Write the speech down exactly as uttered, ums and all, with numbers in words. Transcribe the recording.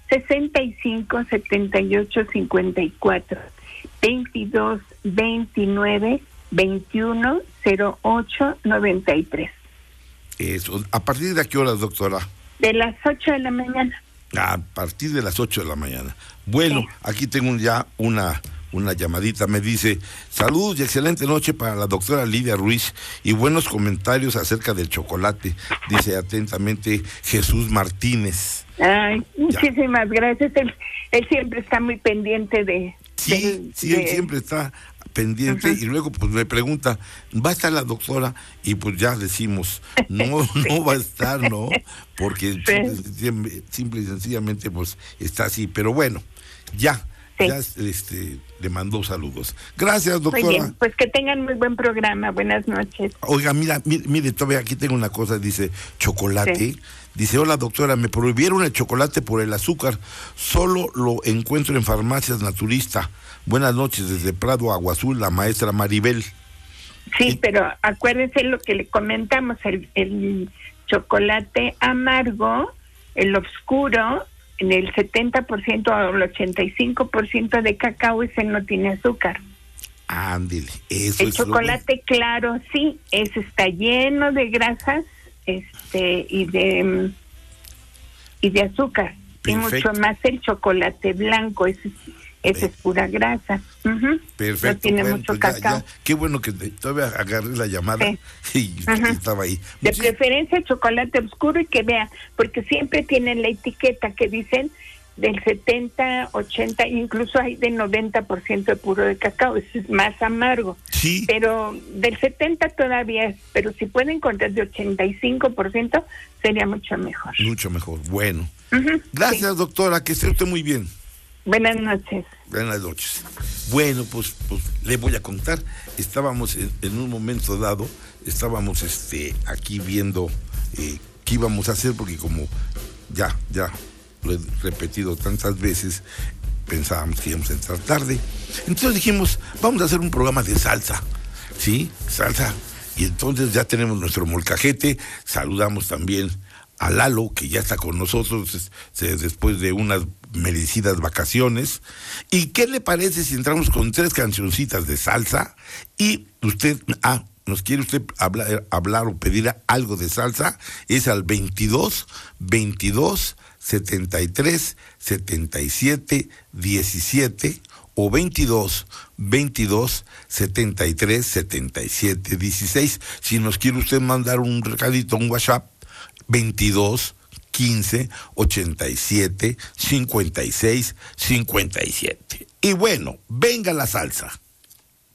sesenta y cinco, setenta y ocho, cincuenta y cuatro, veintidós, veintinueve, veintiuno, cero ocho, noventa y tres. Eso. ¿A partir de qué horas, doctora? De las ocho de la mañana. A partir de las ocho de la mañana. Bueno, sí. Aquí tengo ya una... Una llamadita, me dice: saludos y excelente noche para la doctora Lidia Ruiz y buenos comentarios acerca del chocolate. Dice atentamente Jesús Martínez. Ay, muchísimas ya. gracias. Él, él siempre está muy pendiente de... Sí, de, sí, de... él siempre está pendiente. Uh-huh. Y luego pues me pregunta, ¿va a estar la doctora? Y pues ya decimos, no, no va a estar, ¿no? Porque sí. simple, simple y sencillamente pues está así. Pero bueno, ya. Sí. Ya este, le mandó saludos. Gracias, doctora. Muy bien, pues que tengan muy buen programa. Buenas noches. Oiga, mira, mire, mire todavía aquí tengo una cosa, dice chocolate. Sí. Dice: hola, doctora, me prohibieron el chocolate por el azúcar. Solo lo encuentro en farmacias naturistas. Buenas noches, desde Prado, Agua Azul, la maestra Maribel. Sí, ¿sí? Pero acuérdense lo que le comentamos, el, el chocolate amargo, el oscuro, en el setenta por ciento o el ochenta y cinco por ciento de cacao, ese no tiene azúcar. Ándele, eso el es chocolate lo... claro, sí, ese está lleno de grasas, este, y de y de azúcar. Perfecto. Y mucho más el chocolate blanco, ese, ese es pura grasa. Uh-huh. Perfecto. No tiene bueno, mucho pues cacao. Ya, ya. Qué bueno que todavía agarré la llamada, sí. y uh-huh. estaba ahí. De Muchis... preferencia chocolate oscuro, y que vea, porque siempre tienen la etiqueta que dicen del setenta, ochenta, incluso hay de noventa por ciento de puro de cacao, eso es más amargo. Sí. Pero del setenta todavía es, pero si pueden encontrar de ochenta y cinco por ciento sería mucho mejor. Mucho mejor, bueno. Uh-huh. Gracias, sí. doctora, que esté usted muy bien. Buenas noches. Buenas noches. Bueno, pues, pues le voy a contar. Estábamos en, en un momento dado, estábamos este aquí viendo eh, qué íbamos a hacer, porque como ya, ya lo he repetido tantas veces, pensábamos que íbamos a entrar tarde. Entonces dijimos, vamos a hacer un programa de salsa, ¿sí? Salsa. Y entonces ya tenemos nuestro molcajete. Saludamos también a Lalo, que ya está con nosotros después de unas merecidas vacaciones. ¿Y qué le parece si entramos con tres cancioncitas de salsa? Y usted, ah, nos quiere usted hablar, hablar o pedir algo de salsa, es al veintidós, veintidós, setenta y tres, setenta y siete, diecisiete o veintidós, veintidós, setenta y tres, setenta y siete, dieciséis. Si nos quiere usted mandar un recadito, un WhatsApp, veintidós, quince, ochenta y siete, cincuenta y seis, cincuenta y siete. Y bueno, venga la salsa.